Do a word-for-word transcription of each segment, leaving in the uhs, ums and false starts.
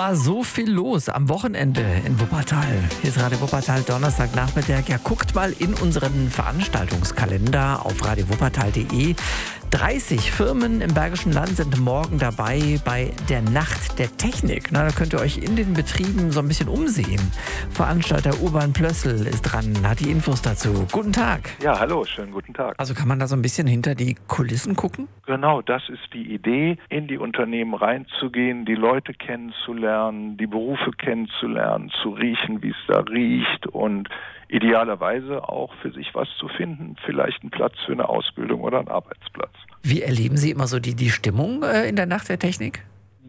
war so viel los am Wochenende in Wuppertal. Hier ist Radio Wuppertal Donnerstagnachmittag. Ja, guckt mal in unseren Veranstaltungskalender auf radio wuppertal punkt de. dreißig Firmen im Bergischen Land sind morgen dabei bei der Nacht der Technik. Na, da könnt ihr euch in den Betrieben so ein bisschen umsehen. Veranstalter Urban Plössl ist dran, hat die Infos dazu. Guten Tag. Ja, hallo, schönen guten Tag. Also kann man da so ein bisschen hinter die Kulissen gucken? Genau, das ist die Idee, in die Unternehmen reinzugehen, die Leute kennenzulernen, die Berufe kennenzulernen, zu riechen, wie es da riecht und idealerweise auch für sich was zu finden, vielleicht einen Platz für eine Ausbildung oder einen Arbeitsplatz. Wie erleben Sie immer so die, die Stimmung äh, in der Nacht der Technik?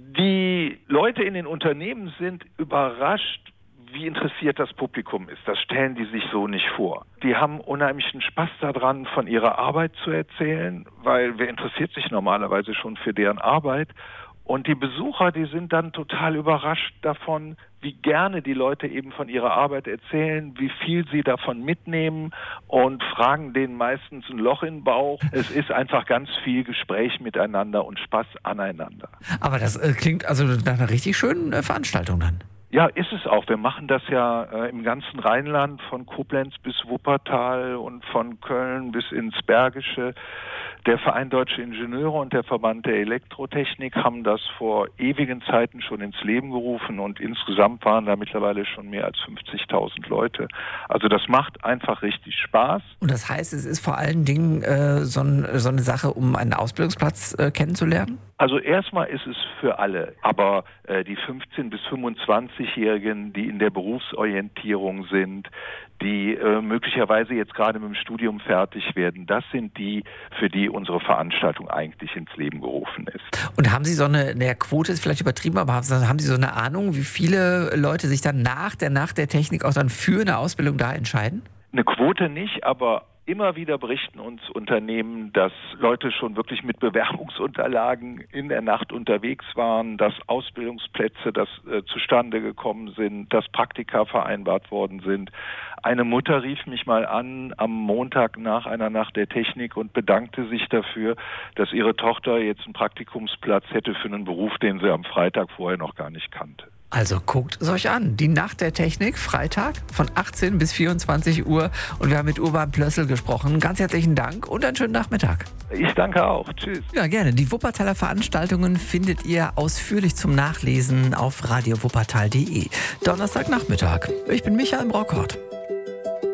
Die Leute in den Unternehmen sind überrascht, wie interessiert das Publikum ist. Das stellen die sich so nicht vor. Die haben unheimlichen Spaß daran, von ihrer Arbeit zu erzählen, weil wer interessiert sich normalerweise schon für deren Arbeit? Und die Besucher, die sind dann total überrascht davon, wie gerne die Leute eben von ihrer Arbeit erzählen, wie viel sie davon mitnehmen und fragen denen meistens ein Loch in den Bauch. Es ist einfach ganz viel Gespräch miteinander und Spaß aneinander. Aber das äh, klingt also nach einer richtig schönen äh, Veranstaltung dann. Ja, ist es auch. Wir machen das ja äh, im ganzen Rheinland, von Koblenz bis Wuppertal und von Köln bis ins Bergische. Der Verein Deutsche Ingenieure und der Verband der Elektrotechnik haben das vor ewigen Zeiten schon ins Leben gerufen und insgesamt waren da mittlerweile schon mehr als fünfzigtausend Leute. Also das macht einfach richtig Spaß. Und das heißt, es ist vor allen Dingen äh, so, ein, so eine Sache, um einen Ausbildungsplatz äh, kennenzulernen? Also erstmal ist es für alle, aber äh, die fünfzehn- bis fünfundzwanzigjährigen, die in der Berufsorientierung sind, die äh, möglicherweise jetzt gerade mit dem Studium fertig werden, das sind die, für die unsere Veranstaltung eigentlich ins Leben gerufen ist. Und haben Sie so eine, naja, Quote ist vielleicht übertrieben, aber haben Sie so eine Ahnung, wie viele Leute sich dann nach der Nacht der Technik auch dann für eine Ausbildung da entscheiden? Eine Quote nicht, aber immer wieder berichten uns Unternehmen, dass Leute schon wirklich mit Bewerbungsunterlagen in der Nacht unterwegs waren, dass Ausbildungsplätze das, äh, zustande gekommen sind, dass Praktika vereinbart worden sind. Eine Mutter rief mich mal an am Montag nach einer Nacht der Technik und bedankte sich dafür, dass ihre Tochter jetzt einen Praktikumsplatz hätte für einen Beruf, den sie am Freitag vorher noch gar nicht kannte. Also guckt es euch an. Die Nacht der Technik, Freitag von achtzehn bis vierundzwanzig Uhr. Und wir haben mit Urban Plössl gesprochen. Ganz herzlichen Dank und einen schönen Nachmittag. Ich danke auch. Tschüss. Ja, gerne. Die Wuppertaler Veranstaltungen findet ihr ausführlich zum Nachlesen auf radio wuppertal punkt de. Donnerstagnachmittag. Ich bin Michael Brockhart.